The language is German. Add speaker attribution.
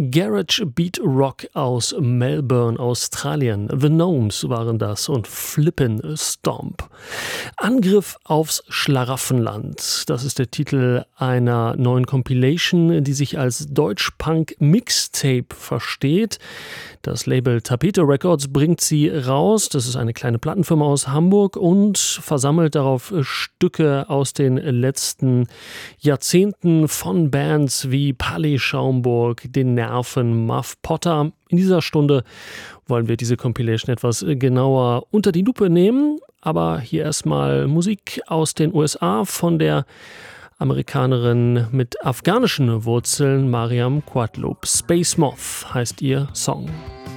Speaker 1: Garage Beat Rock aus Melbourne, Australien. The Gnomes waren das und Flippin' Stomp. Angriff aufs Schlaraffenland. Das ist der Titel einer neuen Compilation, die sich als Deutsch-Punk-Mixtape versteht. Das Label Tapete Records bringt sie raus. Das ist eine kleine Plattenfirma aus Hamburg und versammelt darauf Stücke aus den letzten Jahrzehnten von Bands wie Palais Schaumburg, den Nerven, Muff Potter. In dieser Stunde wollen wir diese Compilation etwas genauer unter die Lupe nehmen. Aber hier erstmal Musik aus den USA von der Amerikanerin mit afghanischen Wurzeln Mariam Quadloub. Space Moth heißt ihr Song.